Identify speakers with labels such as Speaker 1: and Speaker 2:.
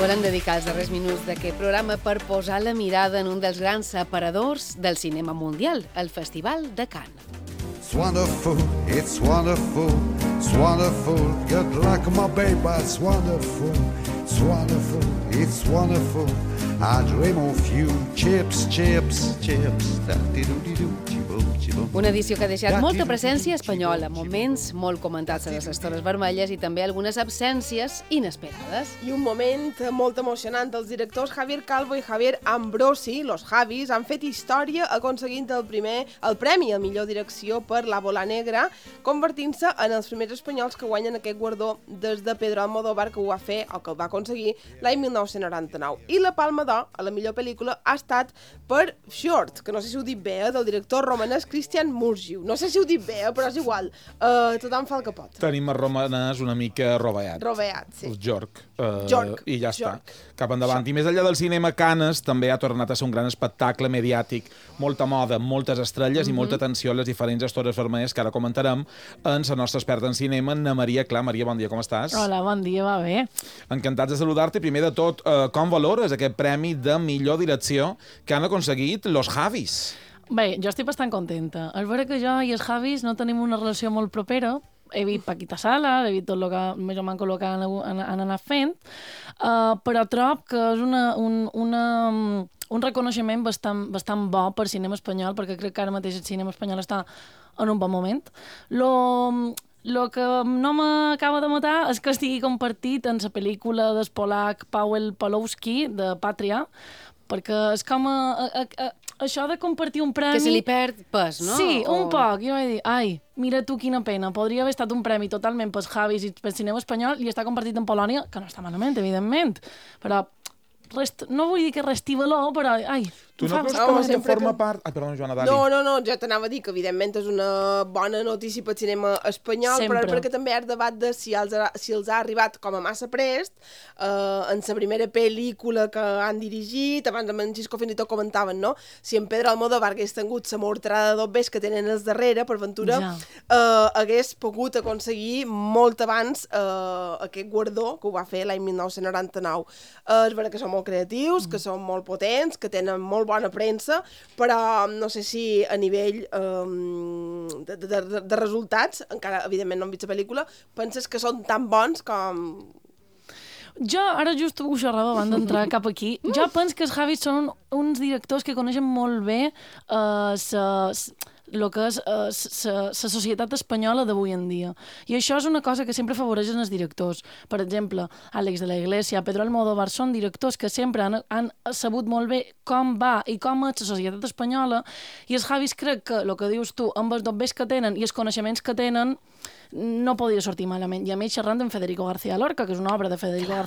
Speaker 1: Volem dedicar els darrers minuts d'aquest programa per posar la mirada en un dels grans aparadors del cinema mundial, el Festival de Cannes.
Speaker 2: It's wonderful, it's wonderful, it's wonderful. Good luck, my baby, it's wonderful, it's wonderful, it's wonderful. I dream of you, chips, chips, chips.
Speaker 1: Una edició que ha deixat molta presència espanyola, moments molt comentats a les estores vermelles i també algunes absències inesperades.
Speaker 3: I un moment molt emocionant. Els directors Javier Calvo i Javier Ambrosi, los Javis, han fet història aconseguint el premi a millor direcció per La Bola Negra, convertint-se en els primers espanyols que guanyen aquest guardó des de Pedro Almodóvar, que ho va fer, o que el va aconseguir, l'any 1999. I la Palma d'Or a la millor pel·lícula ha estat per Short, que no sé si ho dic bé, del director romanès Cristian Murgiu. No sé si ho dic bé, però és igual. Tothom fa el que pot.
Speaker 4: Tenim el romanès una mica roveat.
Speaker 3: Roveat, sí.
Speaker 4: El Jorg.
Speaker 3: Jorg.
Speaker 4: I ja està. Cap endavant. I més enllà del cinema, Cannes també ha tornat a ser un gran espectacle mediàtic. Molta moda, moltes estrelles i molta atenció a les diferents estores vermelles que ara comentarem amb la nostra experta en cinema, Ana Maria Clar. Maria, bon dia, com estàs?
Speaker 5: Hola, bon dia, va bé.
Speaker 4: Encantats de saludar-te. Primer de tot, com valores aquest premi de millor direcció que han aconseguit los Javis?
Speaker 5: Bé, jo estic bastant contenta. És vera que jo i els Javis no tenim una relació molt propera. He vist Paquita Sala, he vist tot el que més o menys que han anat fent, però trob que és un reconeixement bastant bo per cinema espanyol, perquè crec que ara mateix el cinema espanyol està en un bon moment. Lo que no m'acaba de matar és que estigui compartit en la pel·lícula del polac Paweł Pawlowski, de Pàtria, perquè és com això de compartir un premi...
Speaker 1: Que se li perd pes, no?
Speaker 5: Sí, un poc. Jo vaig dir, ai, mira tu quina pena, podria haver estat un premi totalment pels Javis i pel cinema espanyol i està compartit en Polònia, que no està malament, evidentment, però no vull dir que resti valor, però, ai...
Speaker 4: Tu no creus que forma part... Ai, perdona, Joana, Dali.
Speaker 3: No, ja t'anava a dir que evidentment és una bona notícia pel cinema espanyol, però perquè també hi ha el debat de si els ha arribat com a massa prest, en la primera pel·lícula que han dirigit, abans amb en Xisco fins i tot comentaven, no? Si en Pedro Almodóvar hagués tingut la mortrada d'obès que tenen els darrere, per ventura, hagués pogut aconseguir molt abans aquest guardó, que ho va fer l'any 1999. És vera que són molt creatius, que són molt potents, que tenen molt bona premsa, però no sé si a nivell de resultats, encara evidentment no hem vist la pel·lícula, penses que són tan bons com...
Speaker 5: Jo, ara just ho xerrava abans d'entrar cap aquí, jo penso que els Javis són uns directors que coneixen molt bé el que és la societat espanyola d'avui en dia. I això és una cosa que sempre afavoreixen els directors. Per exemple, Àlex de la Iglesia, Pedro Almodóvar, són directors que sempre han sabut molt bé com va i com és la societat espanyola, i els Javis crec que, el que dius tu, amb els dobbers que tenen i els coneixements que tenen, no podria sortir malament. I a més xerrant amb Federico García Lorca, que és una obra de Federico